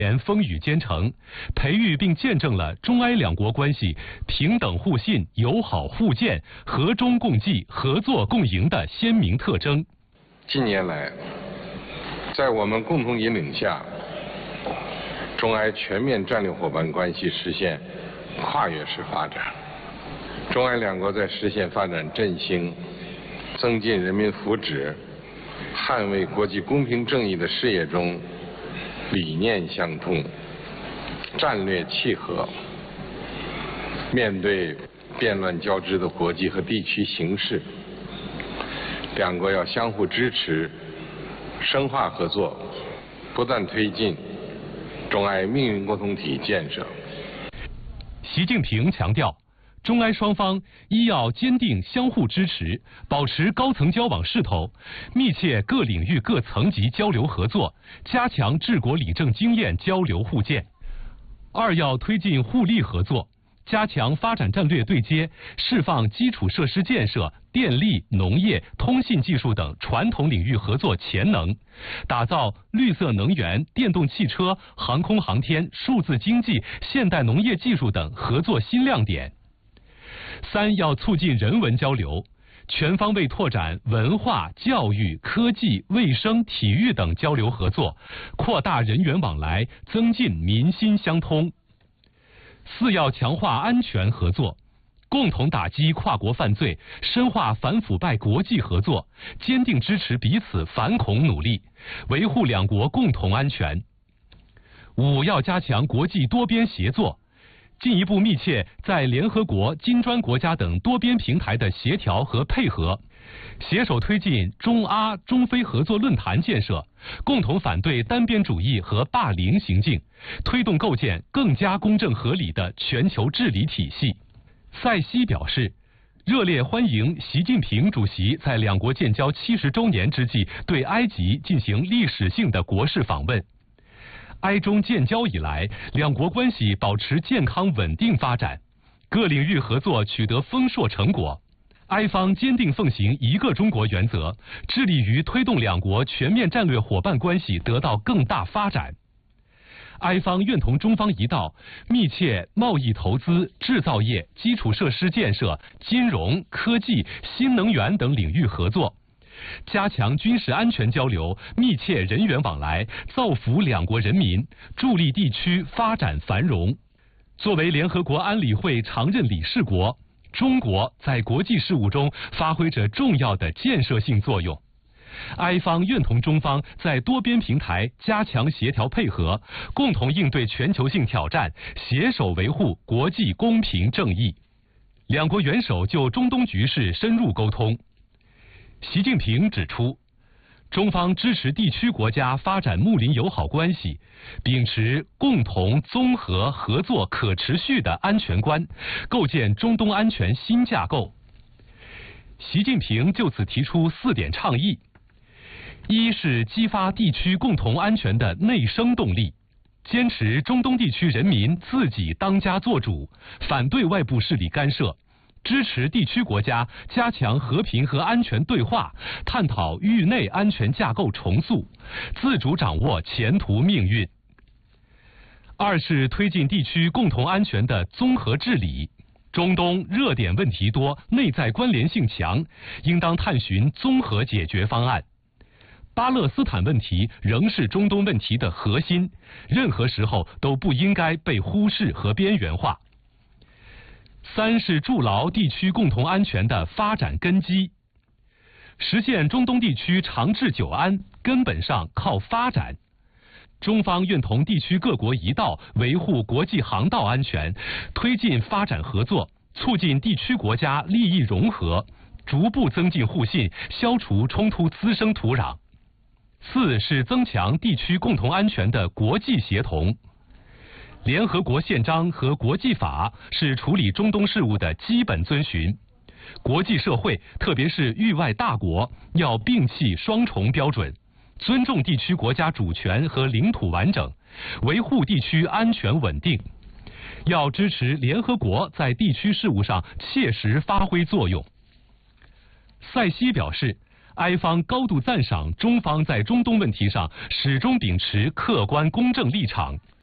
年风雨兼程，培育并见证了中埃两国关系平等互信、友好互鉴、和衷共济、合作共赢的鲜明特征。 近年来，在我们共同引领下，中埃全面战略伙伴关系实现跨越式发展。中埃两国在实现发展振兴、增进人民福祉、捍卫国际公平正义的事业中，理念相通，战略契合。面对变乱交织的国际和地区形势，两国要相互支持，深化合作，不断推进中埃命运共同体建设。 习近平强调，中埃双方一要坚定相互支持，保持高层交往势头，密切各领域各层级交流合作，加强治国理政经验交流互鉴；二要推进互利合作，加强发展战略对接，释放基础设施建设、电力、农业、通信技术等传统领域合作潜能，打造绿色能源、电动汽车、航空航天、数字经济、现代农业技术等合作新亮点。三要促进人文交流，全方位拓展文化、教育、科技、卫生、体育等交流合作，扩大人员往来，增进民心相通。四要强化安全合作，共同打击跨国犯罪，深化反腐败国际合作，坚定支持彼此反恐努力，维护两国共同安全。五要加强国际多边协作，进一步密切在联合国、金砖国家等多边平台的协调和配合，携手推进中阿、中非合作论坛建设，共同反对单边主义和霸凌行径，推动构建更加公正合理的全球治理体系。塞西表示，热烈欢迎习近平主席在两国建交70周年之际对埃及进行历史性的国事访问。埃中建交以来，两国关系保持健康稳定发展，各领域合作取得丰硕成果。埃方坚定奉行一个中国原则，致力于推动两国全面战略伙伴关系得到更大发展。埃方愿同中方一道，密切贸易投资、制造业、基础设施建设、金融、科技、新能源等领域合作，加强军事安全交流，密切人员往来，造福两国人民，助力地区发展繁荣。作为联合国安理会常任理事国，中国在国际事务中发挥着重要的建设性作用。埃方愿同中方在多边平台加强协调配合，共同应对全球性挑战，携手维护国际公平正义。两国元首就中东局势深入沟通。习近平指出，中方支持地区国家发展睦邻友好关系，秉持共同、综合、合作、可持续的安全观，构建中东安全新架构。习近平就此提出4点倡议：一是激发地区共同安全的内生动力，坚持中东地区人民自己当家作主，反对外部势力干涉，支持地区国家加强和平和安全对话，探讨域内安全架构重塑，自主掌握前途命运。二是推进地区共同安全的综合治理。中东热点问题多，内在关联性强，应当探寻综合解决方案。巴勒斯坦问题仍是中东问题的核心，任何时候都不应该被忽视和边缘化。三是筑牢地区共同安全的发展根基，实现中东地区长治久安，根本上靠发展。中方愿同地区各国一道维护国际航道安全，推进发展合作，促进地区国家利益融合，逐步增进互信，消除冲突滋生土壤。四是增强地区共同安全的国际协同。联合国宪章和国际法是处理中东事务的基本遵循，国际社会特别是域外大国要摒弃双重标准，尊重地区国家主权和领土完整，维护地区安全稳定。要支持联合国在地区事务上切实发挥作用。塞西表示，埃方高度赞赏中方在中东问题上始终秉持客观公正立场，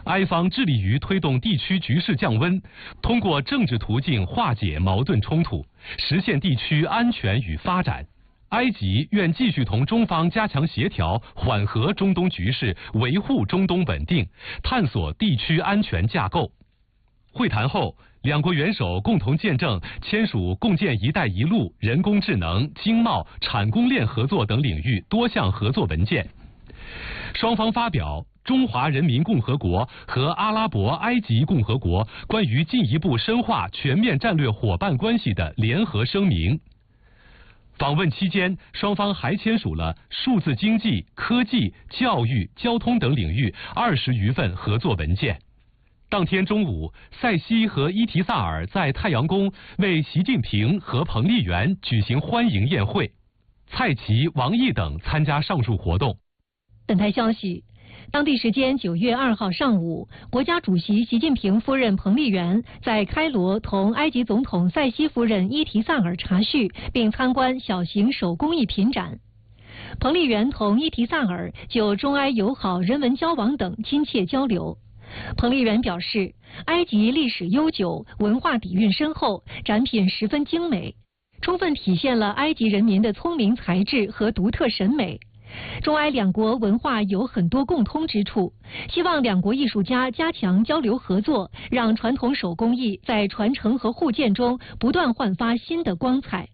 埃方致力于推动地区局势降温，通过政治途径化解矛盾冲突，实现地区安全与发展。埃及愿继续同中方加强协调，缓和中东局势，维护中东稳定，探索地区安全架构。会谈后，两国元首共同见证签署共建“一带一路”人工智能、经贸、产供链合作等领域多项合作文件。双方发表中华人民共和国和阿拉伯埃及共和国关于进一步深化全面战略伙伴关系的联合声明。访问期间，双方还签署了数字经济、科技、教育、交通等领域20余份合作文件。当天中午，塞西和伊提萨尔在太阳宫为习近平和彭丽媛举行欢迎宴会，蔡奇、王毅等参加上述活动。 本台消息，当地时间9月2号上午，国家主席习近平夫人彭丽媛在开罗同埃及总统塞西夫人伊提萨尔茶叙，并参观小型手工艺品展。彭丽媛同伊提萨尔就中埃友好、人文交往等亲切交流。彭丽媛表示，埃及历史悠久，文化底蕴深厚，展品十分精美，充分体现了埃及人民的聪明才智和独特审美。中埃两国文化有很多共通之处，希望两国艺术家加强交流合作，让传统手工艺在传承和互鉴中不断焕发新的光彩。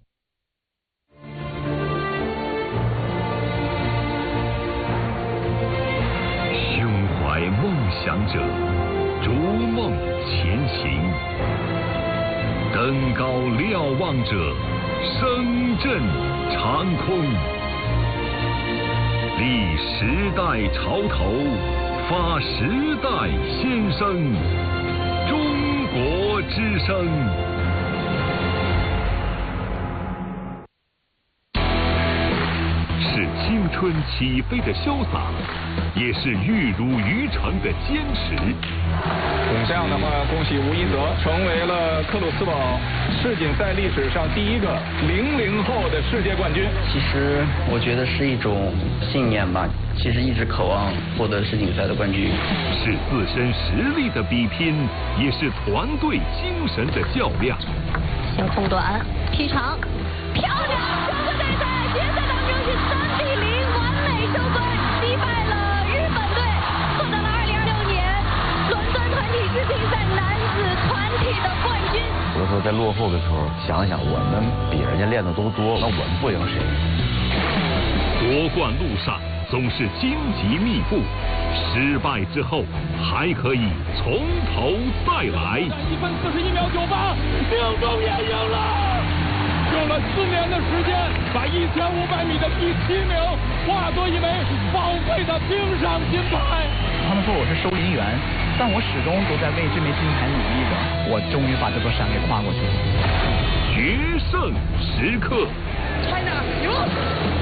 胸怀梦想者，逐梦前行；登高瞭望者，声震长空。立时代潮头，发时代先声。中国之声。是青春起飞的潇洒，也是玉汝于成的坚持。 这样的话，恭喜吴一泽成为了克鲁斯堡世锦赛历史上第一个00后的世界冠军。 其实我觉得是一种信念吧，其实一直渴望获得世锦赛的冠军。 是自身实力的比拼，也是团队精神的较量。 先空短，劈长，漂亮！中国队在决赛当中是3比0完美收官，击败了日本队，获得了2026年伦敦团体世锦赛男子团体的冠军。 有的时候在落后的时候，想想我们比人家练的都多，那我们不赢谁？ 夺冠路上总是荆棘密布，失败之后还可以从头再来。 1分41秒98，命中也赢了。用了4年的时间，把1500米的第7名化作一枚宝贵的冰上金牌。 他们说我是收银员，但我始终都在为这枚金牌努力着。我终于把这座山给跨过去了。 决胜时刻。 China 赢了。